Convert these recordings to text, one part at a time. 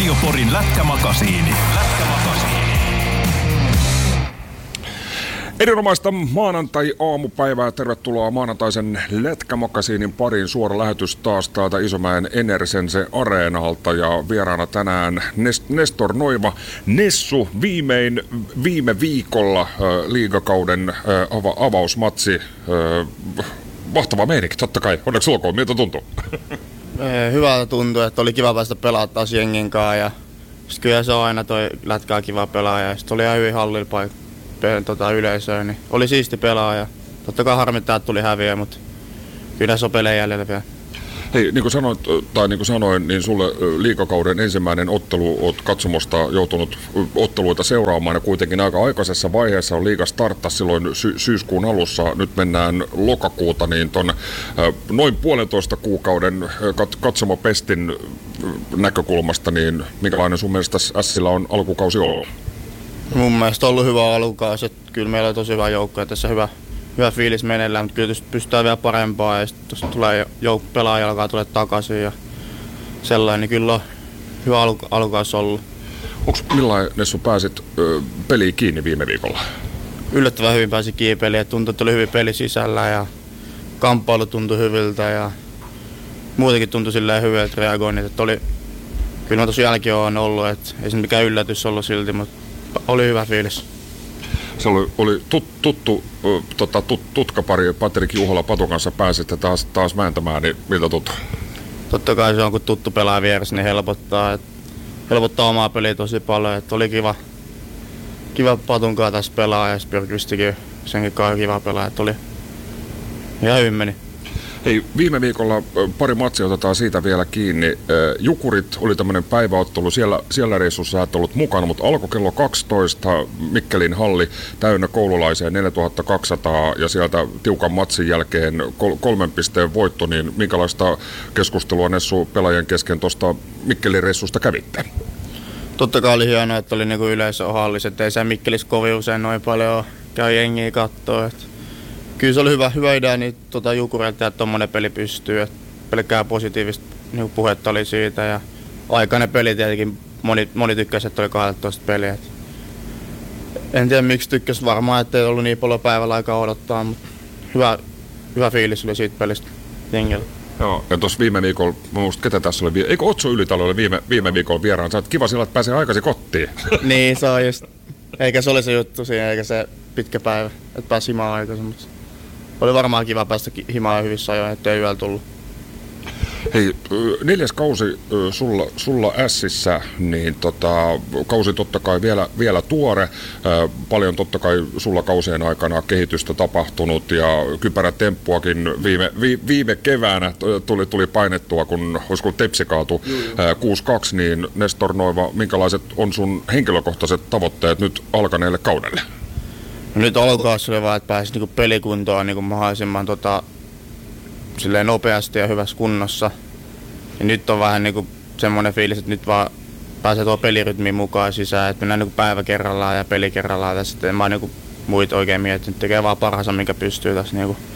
Radio Porin Lätkämakasiini. Erinomaista maanantai-aamupäivää. Tervetuloa maanantaisen Lätkämakasiinin pariin. Suora lähetys taas täältä Isomäen Enersense Areenalta ja vieraana tänään Nestor Noiva. Nessu, viime viikolla liigakauden avausmatsi. Mahtava meininki, totta kai. Onneksi olkoon, miltä tuntuu? Hyvältä tuntui, että oli kiva päästä pelaamaan taas jengin kanssa ja kyllä se on aina toi lätkää kiva pelaaja ja sitten oli ihan hyvin hallilla yleisöä, niin oli siisti pelaaja. Totta kai harmittaa, että tuli häviö, mutta kyllä se on pelejä jäljellä vielä. Hei, niin kuin sanoin, niin sulle liigakauden ensimmäinen ottelu, oot katsomosta joutunut otteluita seuraamaan ja kuitenkin aika aikaisessa vaiheessa on liiga starttasi silloin syyskuun alussa. Nyt mennään lokakuuta, niin ton noin 1,5 kuukauden katsomopestin näkökulmasta, niin minkälainen sun mielestä Sillä on alkukausi ollut? Mun mielestä on ollut hyvä alkukausi, että kyllä meillä on tosi hyvä joukko ja tässä hyvä fiilis meneillään, mutta kyllä pystytään vielä parempaa ja sitten tulee pelaaja alkaa tulla takaisin ja sellainen, niin kyllä on hyvä alkukausi ollut. Millainen Nessu pääsit peliin kiinni viime viikolla? Yllättävän hyvin pääsi kiinni peliin, tuntui, että oli hyvin peli sisällä ja kamppailu tuntui hyviltä ja muutenkin tuntui silleen hyviltä reagoinnit, että kyllä mä tosi jälkeen on ollut, että ei se mikään yllätys ollut silti, mutta oli hyvä fiilis. Se oli tuttu tutkapari Patrik Juhola Patun kanssa pääsitte taas vääntämään, niin miltä tuntuu? Totta kai se on, kun tuttu pelaa vieressä, niin helpottaa omaa peliä tosi paljon. Että oli kiva Patun kanssa tässä pelaa ja Spyrkvistikin senkin kanssa kiva pelaa. Että oli ihan hyvin meni. Hei, viime viikolla pari matsia otetaan siitä vielä kiinni. Jukurit oli tämmöinen päiväottelu, siellä reissussa sä et ollut mukana, mutta alkoi kello 12, Mikkelin halli täynnä koululaisia 4200 ja sieltä tiukan matsin jälkeen 3 pisteen voitto, niin minkälaista keskustelua Nessu pelaajien kesken tuosta Mikkelin reissusta kävitte? Totta kai oli hienoa, että oli niinku yleisö hallissa, että ei se Mikkelissä kovin usein noin paljon käy jengiä kattoo. Kyllä se oli hyvä idea niin Jukureilta, että tommonen peli pystyy. Pelkkää positiivista niin puhetta oli siitä ja aikainen peli tietenkin moni tykkäsi, että oli 12 peliä. En tiedä miksi tykkäsi, varmaan ettei ollut niin paljon päivällä aikaa odottaa, mutta hyvä fiilis oli siitä pelistä jengillä. Joo, ja tuossa viime viikolla, muista ketä tässä oli, eikö Otso Ylitalo oli viime viikolla vieraan, sä oot kiva sillä, että pääsee aikaisin kotiin. Niin, se on just, eikä se oli se juttu siinä, eikä se pitkä päivä, että pääsi himaan aikaisin, mutta oli varmaan kiva päästä himaan hyvissä ajoin, ettei yöllä tullut. Hei, 4. kausi sulla Ässissä, niin kausi totta kai vielä tuore. Paljon totta kai sulla kausien aikana kehitystä tapahtunut ja kypärätemppuakin viime keväänä tuli painettua, kun olisiko Tepsi kaatu 6-2, niin Nestor Noiva, minkälaiset on sun henkilökohtaiset tavoitteet nyt alkaneelle kaudelle? Nyt alkukaudessa oli vaan, että pääsi niinku pelikuntoon niinku mahdollisimman silleen nopeasti ja hyvässä kunnossa. Ja nyt on vähän niinku semmoinen fiilis, että nyt vaan pääsee tuo pelirytmiin mukaan sisään, että mennään niinku päivä kerrallaan ja peli kerrallaan tässä. En mä niinku muita oikein miettinyt, tekee vaan parhaansa, minkä pystyy tässä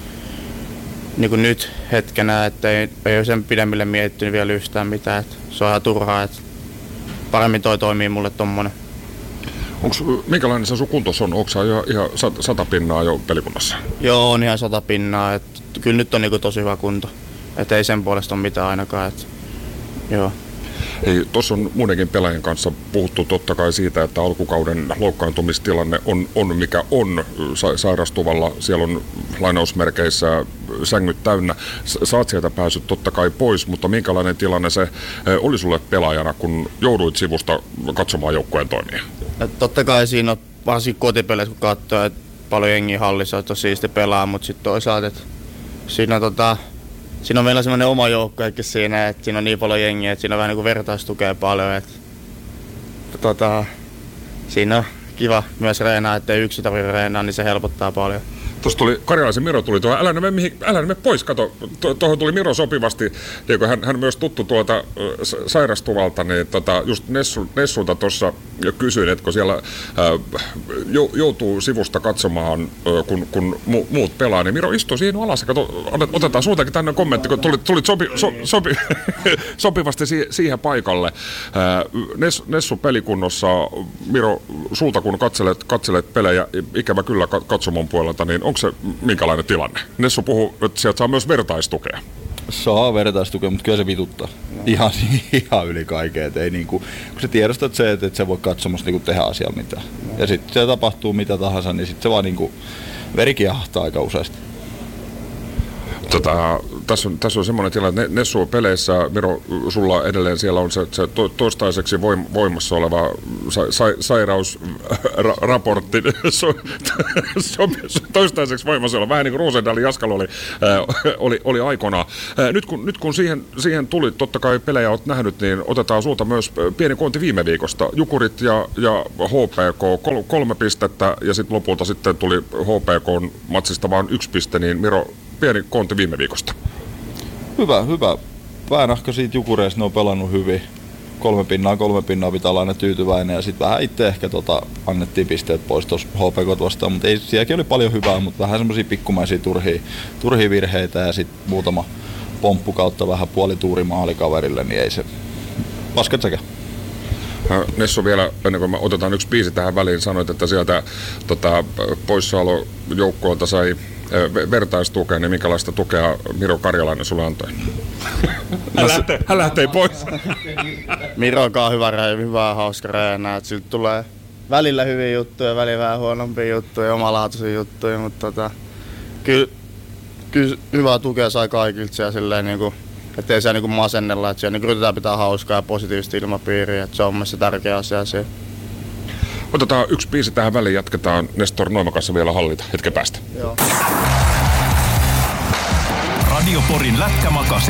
niinku nyt hetkenä, että ei ole sen pidemmille miettinyt vielä yhtään mitään. Että se on ihan turhaa, että paremmin toi toimii mulle tommonen. Minkälainen se sun kuntos on? Onko sä ihan 100 pinnaa jo pelikunnassa? Joo, on ihan 100 pinnaa. Kyllä nyt on niinku tosi hyvä kunto. Et ei sen puolesta ole mitään ainakaan. Joo. Hei, tuossa on muidenkin pelaajien kanssa puhuttu totta kai siitä, että alkukauden loukkaantumistilanne on mikä on sairastuvalla. Siellä on lainausmerkeissä sängyt täynnä. Sä oot sieltä päässyt totta kai pois, mutta minkälainen tilanne se oli sulle pelaajana, kun jouduit sivusta katsomaan joukkueen toimia? Totta kai siinä on varsinkin kotipeleissä, kun katsoo, että paljon jengiä hallissa, että on siisti pelaa, mutta sitten toisaalta, että siinä on meillä semmoinen oma joukkuekin siinä, että siinä on niin paljon jengiä, että siinä on vähän niin kuin vertaistukea paljon. Että, siinä on kiva myös reenaa, ettei yksi tarvitse reenaa, niin se helpottaa paljon. Tuossa tuli, Karjalaisen Miro tuli tuohon, älä mene pois, kato, tuohon tuli Miro sopivasti, ja kun hän myös tuttu tuolta sairastuvalta, niin just Nessulta tuossa kysyin, että kun siellä joutuu sivusta katsomaan, kun muut pelaa, niin Miro istui siinä alas, ja kato, otetaan sultakin tänne kommentti, kun tulit sopivasti siihen paikalle. Nessu pelikunnossa, Miro, sulta kun katselet pelejä, ikävä kyllä katsomon puolelta, niin onko se minkälainen tilanne? Nessu puhuu, että sieltä saa myös vertaistukea. Saa vertaistukea, mutta kyllä se vituttaa. Ihan yli kaikkea. Ei niinku, kun sä tiedostat se, että et sä voi katsomassa niinku tehdä asiaa mitään. Ja sitten se tapahtuu mitä tahansa, niin sitten se vaan niinku veri kiehahtaa aika useasti. Tässä on semmoinen tilanne, että Nessu peleissä, Miro, sulla edelleen siellä on se toistaiseksi voimassa oleva sairausraportti, toistaiseksi voimassa oleva, vähän niin kuin Rosendalin Jaskalla oli aikoinaan. Nyt kun siihen tuli, totta kai pelejä olet nähnyt, niin otetaan sulta myös pieni koonti viime viikosta. Jukurit ja HPK 3 pistettä, ja sitten lopulta sitten tuli HPK:n matsista vain 1 piste, niin Miro, pieni koonti viime viikosta. Hyvä. Päänahka siitä Jukureista, ne on pelannut hyvin. 3 pinnaa pitää olla aina tyytyväinen. Ja sitten vähän itse ehkä annettiin pisteet pois tuossa HPK vastaan. Mutta sielläkin oli paljon hyvää, mutta vähän semmoisia pikkumaisia turhia virheitä. Ja sitten muutama pomppu kautta vähän puolituuri maalikaverille, niin ei se paskat sekä. Nessu vielä, ennen kuin me otetaan yksi biisi tähän väliin, sanoit, että sieltä poissaolojoukkoilta sai vertaistukea, niin minkälaista tukea Miro Karjalainen sulle antoi? Hän lähtee pois. Miro on hyvä hauska reenää, että siltä tulee välillä hyviä juttuja, välillä vähän huonompia juttuja, omalaatuisia juttuja, mutta kyllä hyvää tukea sai kaikilta siellä silleen niinku, ettei siellä niinku masennella, että siellä niinku yritetään pitää hauskaa ja positiivista ilmapiiriä, että se on mielestäni tärkeä asia siellä. Otetaan yksi biisi tähän väliin, jatketaan Nestor Noima kanssa vielä hallita hetken päästä. Joo. Radio Porin lätkämakasiini.